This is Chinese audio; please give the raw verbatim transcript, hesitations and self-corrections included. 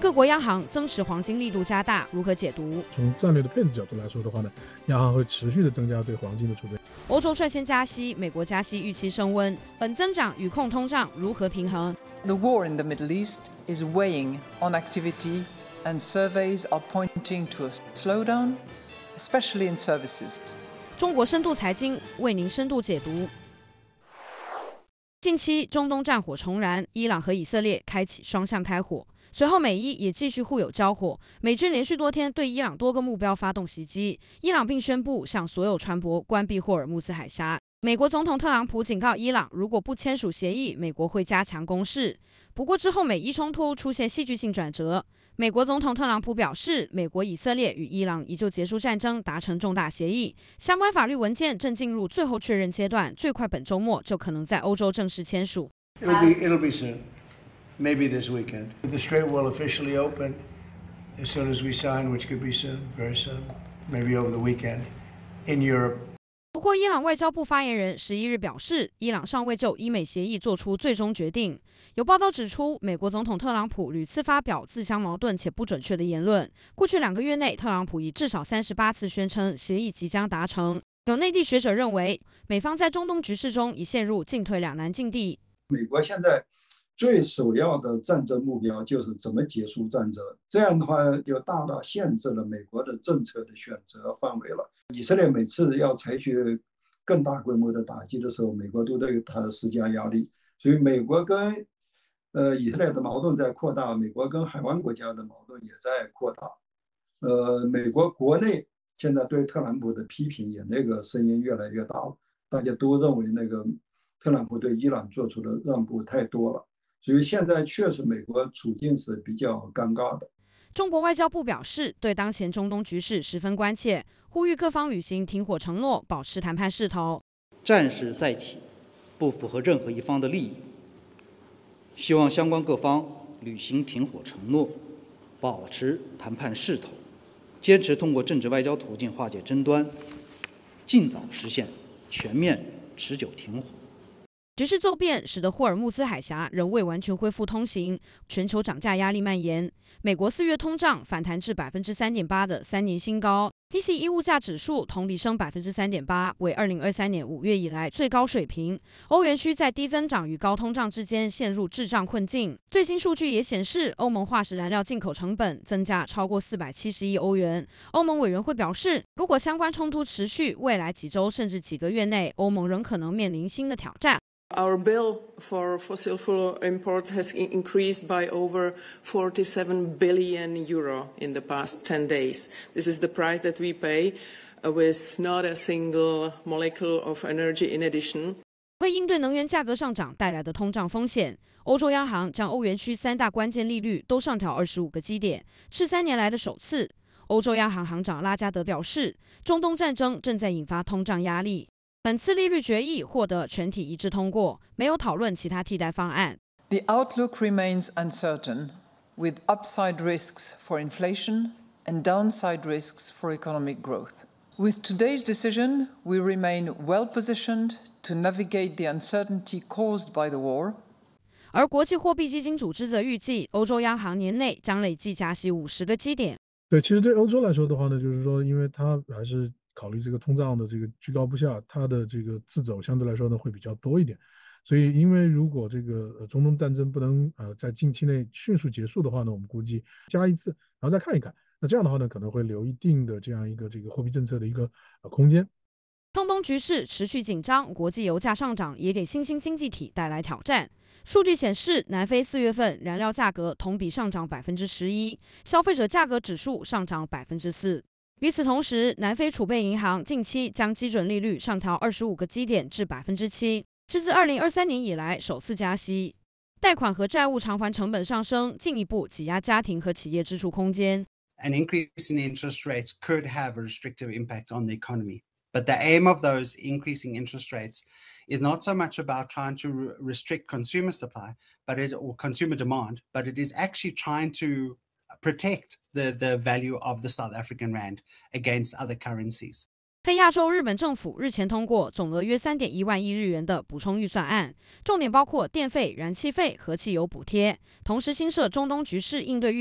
各国央行增持黄金力度加大，如何解读？ 从战略的配置角度来说的话呢，央行会持续的增加对黄金的储备。 欧洲率先加息，美国加息预期升温，本增长与控通胀如何平衡？ The war in the Middle East is weighing on activity, and surveys are pointing to a slowdown, especially in services. 中国深度财经为您深度解读。近期中东战火重燃，伊朗和以色列开启双向开火。 随后，美伊也继续互有交火，美军连续多天对伊朗多个目标发动袭击，伊朗并宣布向所有船舶关闭霍尔木兹海峡。美国总统特朗普警告伊朗，如果不签署协议，美国会加强攻势。不过之后，美伊冲突出现戏剧性转折。美国总统特朗普表示，美国、以色列与伊朗已就结束战争达成重大协议，相关法律文件正进入最后确认阶段，最快本周末就可能在欧洲正式签署。 It'll be, it'll be soon. Maybe this weekend. The strait will officially open as soon as we sign, which could be soon, very soon, maybe over the weekend, in Europe. 不过，伊朗外交部发言人十一日表示，伊朗尚未就伊美协议做出最终决定。有报道指出，美国总统特朗普屡次发表自相矛盾且不准确的言论。过去两个月内，特朗普已至少三十八次宣称协议即将达成。有内地学者认为，美方在中东局势中已陷入进退两难境地。 美国现在 最首要的战争目标就是怎么结束战争，这样的话就大大限制了美国的政策的选择范围了。以色列每次要采取更大规模的打击的时候，美国都对它施加压力，所以美国跟呃以色列的矛盾在扩大，美国跟海湾国家的矛盾也在扩大。呃，美国国内现在对特朗普的批评也那个声音越来越大了，大家都认为那个特朗普对伊朗做出的让步太多了。 所以现在确实美国处境是比较尴尬的。 中国外交部表示，对当前中东局势十分关切，呼吁各方履行停火承诺，保持谈判势头。 战事再起，不符合任何一方的利益。希望相关各方履行停火承诺，保持谈判势头，坚持通过政治外交途径化解争端，尽早实现全面持久停火。 局势骤变，使得霍尔木兹海峡仍未完全恢复通行，全球涨价压力蔓延。美国四月通胀反弹至百分之三点八的三年新高 ，P C E 物价指数同比升百分之三点八，为二零二三年五月以来最高水平。欧元区在低增长与高通胀之间陷入滞胀困境。最新数据也显示，欧盟化石燃料进口成本增加超过四百七十亿欧元。欧盟委员会表示，如果相关冲突持续，未来几周甚至几个月内，欧盟仍可能面临新的挑战。 Our bill for fossil fuel imports has increased by over forty-seven billion euro in the past ten days. This is the price that we pay with not a single molecule of energy in addition. 为应对能源价格上涨带来的通胀风险，欧洲央行将欧元区三大关键利率都上调二十五个基点，是三年来的首次。欧洲央行行长拉加德表示，中东战争正在引发通胀压力。 本次利率决议获得全体一致通过，没有讨论其他替代方案。 The outlook remains uncertain, with upside risks for inflation and downside risks for economic growth. With today's decision, we remain well positioned to navigate the uncertainty caused by the war. 而国际货币基金组织则预计，欧洲央行年内将累计加息五十个基点。 对，其实对欧洲来说的话呢，就是说，因为它还是 考虑这个通胀的这个居高不下，它的这个自走相对来说呢会比较多一点，所以因为如果这个呃中东战争不能呃在近期内迅速结束的话呢，我们估计加一次，然后再看一看，那这样的话呢可能会留一定的这样一个这个货币政策的一个呃空间。 中东局势持续紧张，国际油价上涨也给新兴经济体带来挑战。数据显示，南非四月份燃料价格同比上涨百分之十一，消费者价格指数上涨百分之四。 与此同时，南非储备银行近期将基准利率上调二十五个基点至百分之七，是自二零二三年以来首次加息。贷款和债务偿还成本上升，进一步挤压家庭和企业支出空间。 An increase in interest rates could have a restrictive impact on the economy, but the aim of those increasing interest rates is not so much about trying to re restrict consumer supply, but it or consumer demand, but it is actually trying to protect the, the value of the South African rand against other currencies. 非亚洲日本政府日前通过总额约三点一万亿日元的补充预算案，重点包括电费、燃气费和汽油补贴，同时新设中东局势应对预